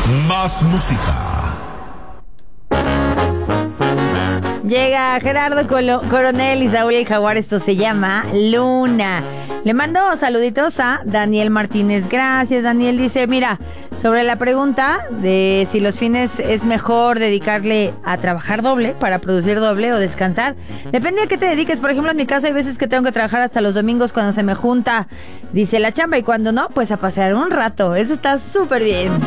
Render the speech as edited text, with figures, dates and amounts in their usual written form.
Más música. Llega Gerardo Coronel y Saúl el Jaguar. Esto se llama Luna. Le mando saluditos a Daniel Martínez. Gracias, Daniel. Dice, mira, sobre la pregunta de si los fines es mejor dedicarle a trabajar doble para producir doble o descansar. Depende de qué te dediques. Por ejemplo, en mi caso hay veces que tengo que trabajar hasta los domingos cuando se me junta, dice, la chamba, y cuando no, pues a pasear un rato. Eso está súper bien.